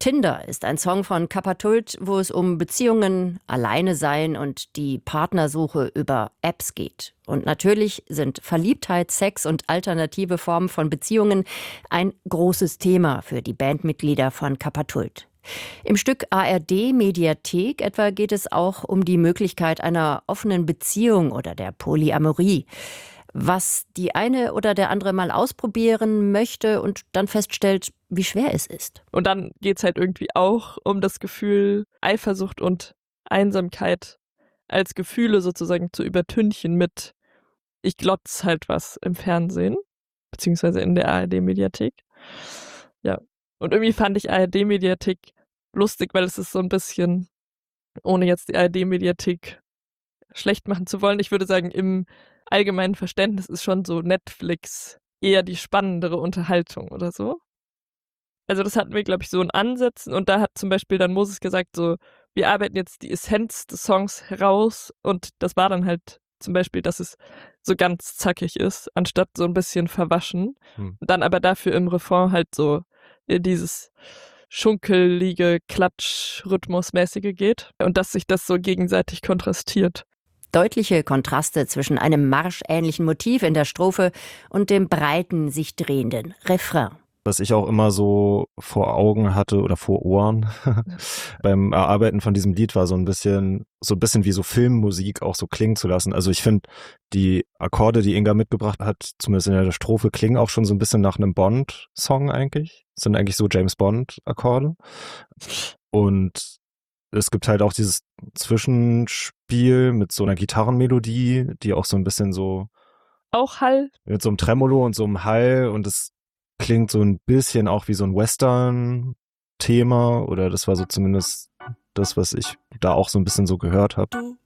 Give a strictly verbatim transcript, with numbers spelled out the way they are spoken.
Tinder ist ein Song von Kappa-Tult, wo es um Beziehungen, Alleinesein und die Partnersuche über Apps geht. Und natürlich sind Verliebtheit, Sex und alternative Formen von Beziehungen ein großes Thema für die Bandmitglieder von Kappa-Tult. Im Stück A R D Mediathek etwa geht es auch um die Möglichkeit einer offenen Beziehung oder der Polyamorie. Was die eine oder der andere mal ausprobieren möchte und dann feststellt, wie schwer es ist. Und dann geht es halt irgendwie auch um das Gefühl, Eifersucht und Einsamkeit als Gefühle sozusagen zu übertünchen mit, ich glotz halt was im Fernsehen, beziehungsweise in der A R D-Mediathek. Ja, und irgendwie fand ich A R D-Mediathek lustig, weil es ist so ein bisschen, ohne jetzt die A R D-Mediathek schlecht machen zu wollen, ich würde sagen, im allgemeinen Verständnis ist schon so Netflix eher die spannendere Unterhaltung oder so. Also das hatten wir, glaube ich, so in Ansätzen und da hat zum Beispiel dann Moses gesagt, so, wir arbeiten jetzt die Essenz des Songs heraus und das war dann halt zum Beispiel, dass es so ganz zackig ist, anstatt so ein bisschen verwaschen. Hm. Und dann aber dafür im Refrain halt so dieses schunkelige, Klatsch-Rhythmusmäßige geht und dass sich das so gegenseitig kontrastiert. Deutliche Kontraste zwischen einem marschähnlichen Motiv in der Strophe und dem breiten, sich drehenden Refrain. Was ich auch immer so vor Augen hatte oder vor Ohren beim Erarbeiten von diesem Lied war so ein bisschen, so ein bisschen wie so Filmmusik auch so klingen zu lassen. Also ich finde, die Akkorde, die Inga mitgebracht hat, zumindest in der Strophe, klingen auch schon so ein bisschen nach einem Bond-Song eigentlich. Das sind eigentlich so James-Bond-Akkorde. Und es gibt halt auch dieses Zwischenspiel mit so einer Gitarrenmelodie, die auch so ein bisschen so... Auch Hall? Mit so einem Tremolo und so einem Hall und es klingt so ein bisschen auch wie so ein Western-Thema oder das war so zumindest das, was ich da auch so ein bisschen so gehört habe.